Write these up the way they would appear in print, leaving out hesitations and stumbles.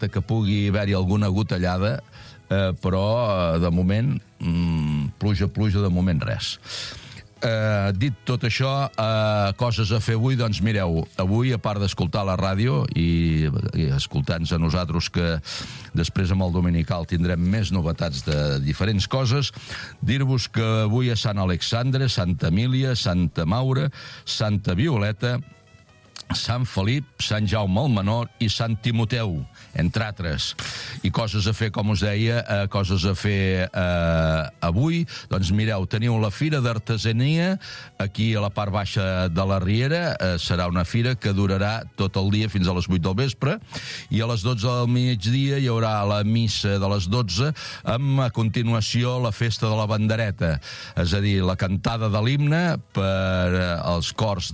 que pugui haver-hi alguna gotellada, però de moment, pluja, de moment res. Dit tot això, coses a fer avui, doncs mireu, avui, a part d'escoltar la ràdio i escoltar-nos a nosaltres, que després amb el Dominical tindrem més novetats de diferents coses, dir-vos que avui a Sant Alexandre, Santa Emília, Santa Maura, Santa Violeta, Sant Felip, Sant Jaume el Menor i Sant Timoteu, entre altres. I coses a fer, com us deia, coses a fer avui. Doncs mireu, teniu la Fira d'Artesania aquí a la part baixa de la Riera. Serà una fira que durarà tot el dia fins a les 8 del vespre, i a les 12 del migdia hi haurà la missa de les 12, amb a continuació la festa de la bandereta, és a dir, la cantada de l'himne per als cors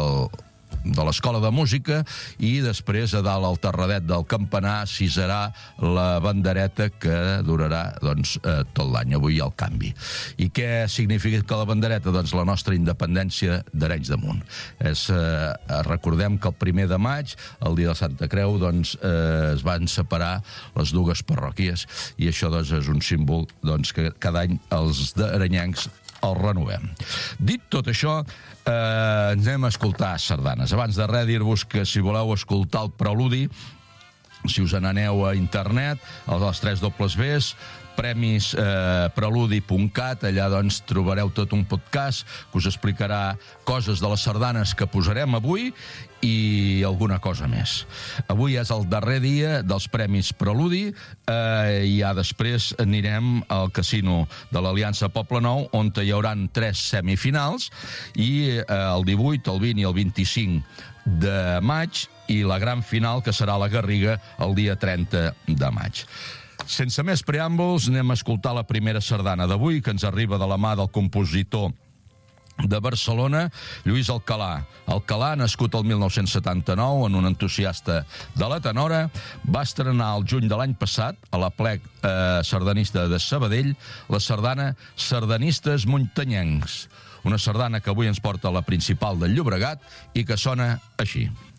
de l'Escola de Música, i després a dalt al terradet del campanar s'hi serà la bandereta, que durarà tot l'any. Avui el canvi. I què significa la bandereta? Doncs la nostra independència d'Arenys de Munt. Recordem que el 1 de maig, el dia de Santa Creu, es van separar les dues parròquies, i això és un símbol que cada any els arenyencs el renovem. Dit tot això, anem a escoltar sardanes. Abans de res, dir-vos que si voleu escoltar el preludi, si us n'aneu a internet, a les 3 Ws, premis preludi.cat, allà trobareu tot un podcast que us explicarà coses de les sardanes que posarem avui i alguna cosa més. Avui és el darrer dia dels Premis Preludi, i ja després anirem al casino de l'Aliança Poble Nou, on hi haurà 3 semifinals, i el 18, el 20 i el 25 de maig, i la gran final, que serà a la Garriga el dia 30 de maig. Sense més preàmbuls, anem a escoltar la primera sardana d'avui, que ens arriba de la mà del compositor de Barcelona, Lluís Alcalà. Alcalà, nascut el 1979, en un entusiasta de la tenora, va estrenar el juny de l'any passat, a la plec sardanista de Sabadell, la sardana Sardanistes Muntanyencs, una sardana que avui ens porta a la Principal del Llobregat i que sona així.